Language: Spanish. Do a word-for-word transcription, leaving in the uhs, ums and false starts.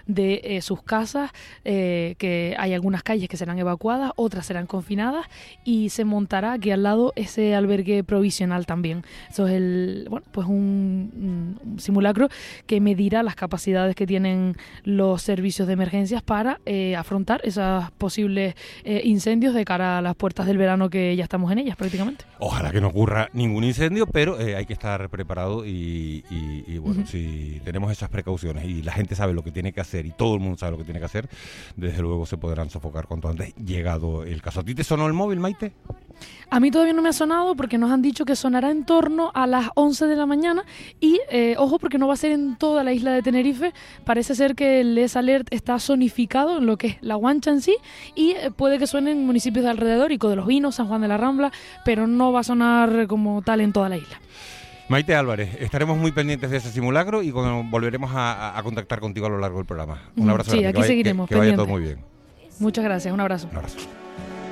de eh, sus casas, eh, que hay algunas calles que serán evacuadas, otras serán confinadas, y se montará aquí al lado ese albergue provisional también. Eso es el, bueno, pues un, un simulacro que medirá las capacidades que tienen los servicios de emergencias para eh, afrontar esos posibles eh, incendios de cara a las puertas del verano, que ya estamos en ellas prácticamente. Ojalá que no ocurra ningún incendio, pero eh, hay que estar preparado y, y, y bueno, uh-huh. si tenemos esas precauciones y la gente sabe lo que tiene que hacer y todo el mundo sabe lo que tiene que hacer, desde luego se podrán sofocar cuanto antes llegado el caso. ¿A ti te sonó el móvil, Maite? A mí todavía no me ha sonado porque nos han dicho que sonará en torno a las once de la mañana y, eh, ojo, porque no va a ser en toda la isla de Tenerife. Parece ser que el S Alert está zonificado en lo que es La Guancha en sí y eh, puede que suene en municipios de alrededor, Ico de los Vinos, San Juan de la Rambla, pero no va a sonar como tal en toda la isla. Maite Álvarez, estaremos muy pendientes de ese simulacro y con, volveremos a, a contactar contigo a lo largo del programa. Un abrazo. Sí, grande, aquí que vaya, seguiremos. Que, que vaya todo muy bien. Muchas gracias, un abrazo. Un abrazo.